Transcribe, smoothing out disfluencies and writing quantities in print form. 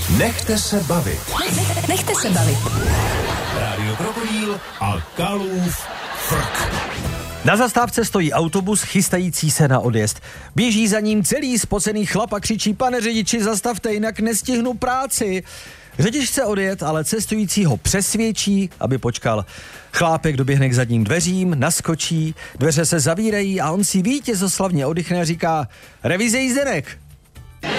Nechte se bavit. Nechte se bavit. Rádio Krokodýl a Kalův frk. Na zastávce stojí autobus chystající se na odjezd. Běží za ním celý spocený chlap a křičí: pane řidiči, zastavte, jinak nestihnu práci. Řidič chce odjet, ale cestující ho přesvědčí, aby počkal. Chlápek doběhne k zadním dveřím, naskočí, dveře se zavírají a on si vítězoslavně oddychne a říká: revize jízdenek.